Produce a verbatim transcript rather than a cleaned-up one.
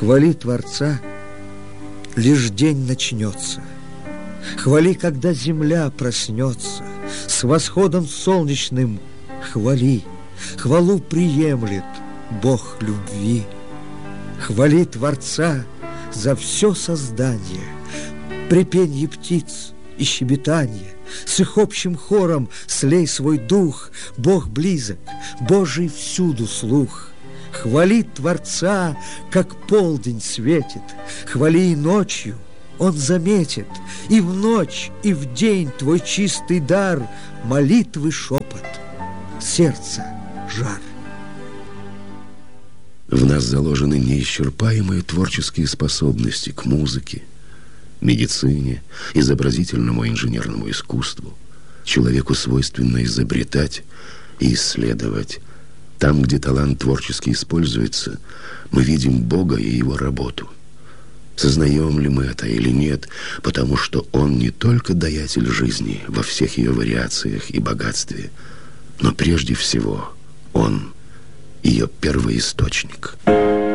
Хвали Творца, лишь день начнется. Хвали, когда земля проснется. С восходом солнечным хвали. Хвалу приемлет Бог любви. Хвали Творца за все создание, при пенье птиц и щебетанье. С их общим хором слей свой дух. Бог близок, Божий всюду слух. Хвали Творца, как полдень светит. Хвали и ночью, Он заметит. И в ночь, и в день твой чистый дар, молитвы шепот, сердца жар. В нас заложены неисчерпаемые творческие способности к музыке, медицине, изобразительному инженерному искусству. Человеку свойственно изобретать и исследовать. Там, где талант творчески используется, мы видим Бога и Его работу. Сознаем ли мы это или нет, потому что Он не только даятель жизни во всех ее вариациях и богатстве, но прежде всего Он ее первоисточник.